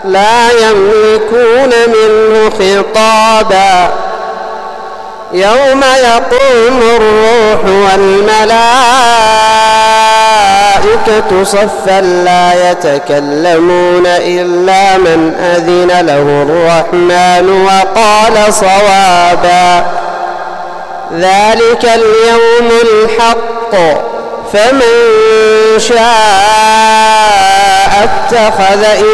لا يملكون منه خطابا يوم يقوم الروح والملائكة صفا لا يتكلمون إلا من أذن له الرحمن وقال صوابا ذلك اليوم الحق فمن شاء اتخذ